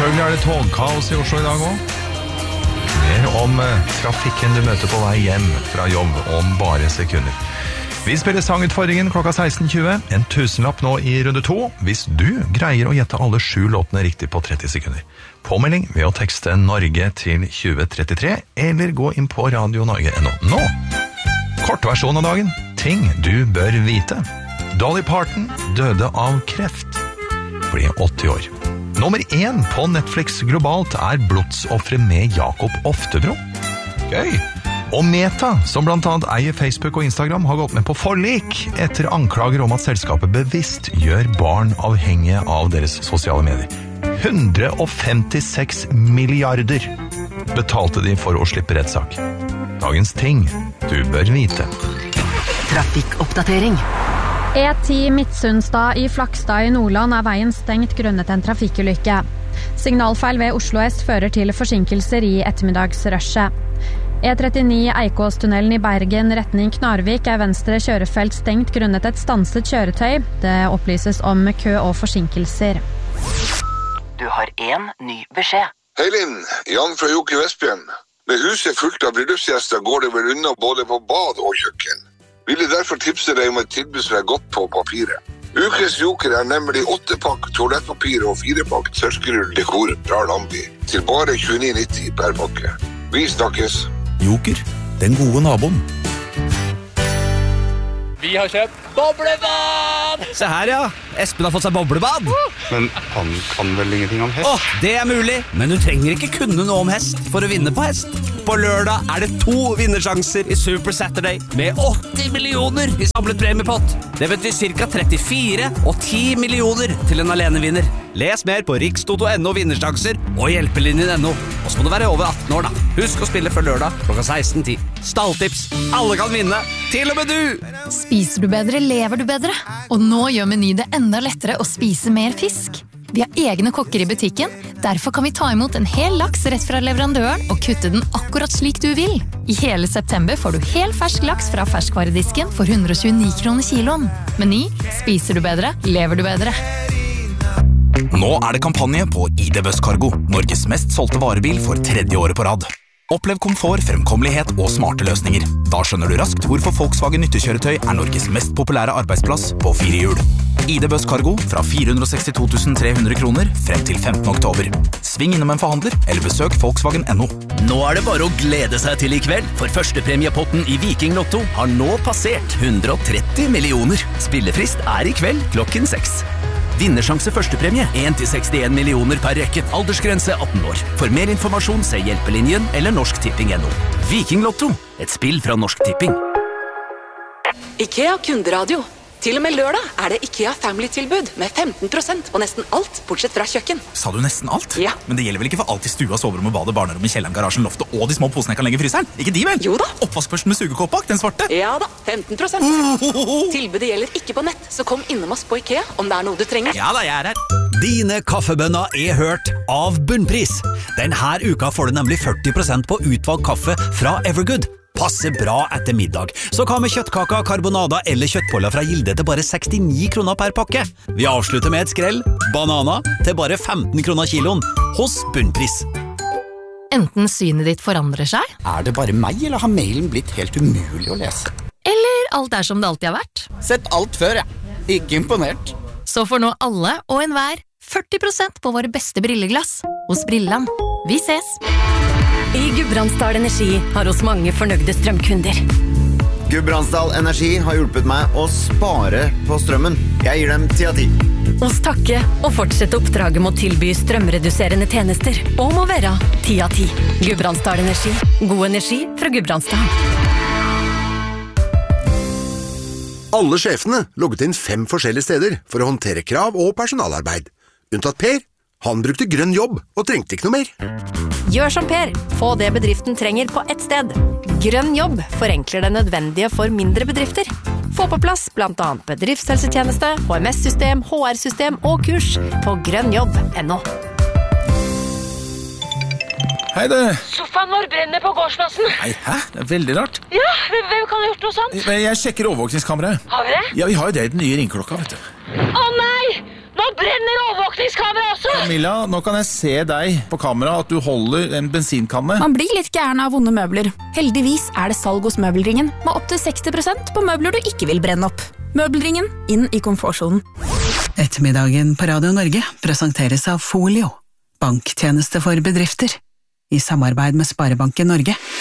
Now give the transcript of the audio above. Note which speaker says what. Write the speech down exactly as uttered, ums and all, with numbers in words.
Speaker 1: Selvfølgelig er det togkaos i Oslo i dag også. Mer om eh, trafikken du møter på vei hjem fra jobb om bare sekunder. Vi spiller sangutfordringen klokka seksten tjue. En tusenlapp nå i runde to, hvis du greier å gjette alle sju låtene riktig på tretti sekunder. Påmelding ved å tekste Norge til tjue trettitre, eller gå inn på Radio Norge punktum no. Nå, kortversjon av dagen. Ting du bør vite. Dolly Parton døde av kreft. Ble åtti år. Nummer én på Netflix globalt er Blodsoffre med Jakob Oftebro. Gøy! Og Meta, som blant annet eier Facebook og Instagram, har gått med på forlik etter anklager om at selskapet bevisst gjør barn avhengige av deres sosiale medier. hundre femtiseks milliarder betalte de for å slippe rettssak. Dagens ting du bør vite.
Speaker 2: Trafikkoppdatering.
Speaker 3: E ti Midtsundstad i Flakstad i Nordland er veien stengt grunnet en trafikkulykke. Signalfeil ved Oslo S fører til forsinkelser i ettermiddagsrushet. E trettini Eikåstunnelen i Bergen retning Knarvik er venstre kjørefelt stengt grunnet et stanset kjøretøy. Det opplyses om kø og forsinkelser.
Speaker 2: Du har en ny beskjed.
Speaker 4: Hei Linn, Jan fra Joker Vestbjørn. Med huset fullt av bryllupsgjester går det vel unna både på bad og kjøkken. Ville derfor tipse deg om et tilbud som er godt på papiret. Ukes Joker er nemlig åtte pakk toalettpapir og fire pakk tørskerull dekor fra Lambi til bare tjueni nitti per pakke. Vi snakkes.
Speaker 5: Joker, den gode naboen.
Speaker 6: Vi har kjøpt boblebad!
Speaker 7: Se her, ja. Espen har fått seg boblebad.
Speaker 8: Men han kan vel ingenting om hest?
Speaker 7: Åh, det er mulig. Men du trenger ikke kunne noe om hest for å vinne på hest. På lørdag er det to vinnersjanser i Super Saturday med åtti millioner i samlet premiepott. Det betyr cirka trettifire og ti millioner til en alenevinner. Les mer på rikstoto punktum no vinnersjanser og hjelpelinjen punktum no. Og så må du være over atten år da. Husk å spille før lørdag klokka seksten ti. Stalltips. Alle kan vinne. Til og med du!
Speaker 9: Spiser du bedre, lever du bedre. Og nå gjør Meny det enda lettere å spise mer fisk. Vi har egne kokker i butikken, derfor kan vi ta imot en hel laks rett fra leverandøren og kutte den akkurat slik du vil. I hele september får du hel fersk laks fra ferskvaredisken for hundre og tjueni kroner kiloen. Meny, spiser du bedre, lever du bedre.
Speaker 5: Nå er det kampanje på I D Buss Cargo, Norges mest solgte varebil for tredje året på rad. Opplev komfort, fremkommelighet og smarte løsninger. Da skjønner du raskt hvorfor Volkswagen nyttekjøretøy er Norges mest populære arbeidsplass på fire hjul. I D Buss Cargo fra fire hundre og sekstito tusen tre hundre kroner frem til femtende oktober. Sving innom en forhandler eller besøk Volkswagen punktum no.
Speaker 10: Nå er det bare å glede seg til i kveld, for førstepremiepotten i Viking Lotto har nå passert hundre og tretti millioner. Spillefrist er i kveld klokken seks. Vinnersjanse førstepremie en til sekstien millioner per rekke. Aldersgrense atten år. For mer informasjon se Hjelpelinjen eller Norsk Tipping punktum no. Viking Lotto, et spill fra Norsk Tipping.
Speaker 11: IKEA kunderadio. Til og med lørdag er det IKEA Family-tilbud med femten prosent på nesten alt, bortsett fra kjøkken.
Speaker 5: Sa du nesten alt?
Speaker 11: Ja.
Speaker 5: Men det gjelder vel ikke for alt i stua, soverommet, badet, barnerommet, kjelleren, garasjen, loftet og de små posene jeg kan legge i fryseren? Ikke de vel?
Speaker 11: Jo da.
Speaker 5: Oppvaskbørsten med sugekåpak, den svarte?
Speaker 11: Ja da, femten prosent.
Speaker 5: Ohohoho.
Speaker 11: Tilbudet gjelder ikke på nett, så kom innom oss på IKEA om det er noe du trenger.
Speaker 5: Ja da, jeg er her.
Speaker 10: Dine kaffebønner er hørt av Bunnpris. Denne uka får du nemlig førti prosent på utvalgt kaffe fra Evergood. Passer bra etter middag. Så hva med kjøttkaka, karbonada eller kjøttboller fra Gilde til bare sekstini kroner per pakke? Vi avslutter med et skrell. Banana til bare femten kroner kiloen. Hos Bunnpris.
Speaker 9: Enten synet ditt forandrer seg,
Speaker 12: Er det bare meg, eller har mailen blitt helt umulig å lese?
Speaker 9: eller alt er som det alltid har vært.
Speaker 12: Sett alt før, ja. Ikke imponert.
Speaker 9: Så får nå alle og enhver førti prosent på våre beste brilleglass hos Brilland. Vi ses!
Speaker 2: I Gudbrandsdal Energi har oss mange fornøyde strømkunder.
Speaker 13: Gudbrandsdal Energi har hjulpet meg å spare på strømmen. Jeg gir dem ti av ti.
Speaker 2: Hos takke og fortsette oppdraget med å tilby strømreduserende tjenester. Og må være ti av ti. Gudbrandsdal Energi. God energi fra Gudbrandsdal.
Speaker 14: Alle sjefene logget inn fem forskjellige steder for å håndtere krav og personalarbeid. Unntatt Per. Han brukte grønn jobb og trengte ikke noe mer.
Speaker 15: Gjør som Per. Få det bedriften trenger på ett sted. Grønn jobb forenkler det nødvendige for mindre bedrifter. Få på plass blant annet bedriftshelsetjeneste, H M S-system, H R-system og kurs på grønnjobb punktum no.
Speaker 16: Hei du.
Speaker 17: Sofaen vår brenner på gårdsplassen.
Speaker 16: Nei, hæ? Det er veldig rart.
Speaker 17: Ja, hvem kan ha gjort noe sånt?
Speaker 16: Jeg sjekker overvåkningskameraet.
Speaker 17: Har vi det?
Speaker 16: Ja, vi har jo det i den nye ringklokka, vet du.
Speaker 17: Å nei! Nå brenner overvåkningskamera også!
Speaker 16: Camilla, nå kan jeg se deg på kamera at du holder en bensinkanne.
Speaker 18: Man blir litt gæren av vonde møbler. Heldigvis er det salg hos Møbelringen, med opp til seksti prosent på møbler du ikke vil brenne opp. Møbelringen, inn i komfortzonen.
Speaker 19: Ettermiddagen på Radio Norge presenteres av Folio, banktjeneste for bedrifter, i samarbeid med Sparebanken Norge.